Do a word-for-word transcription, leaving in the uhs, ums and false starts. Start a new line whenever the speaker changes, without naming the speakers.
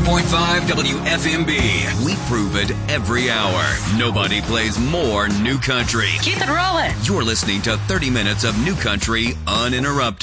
point five W F M B. We prove it every hour. Nobody plays more new country.
Keep it rolling.
You're listening to thirty minutes of new country uninterrupted.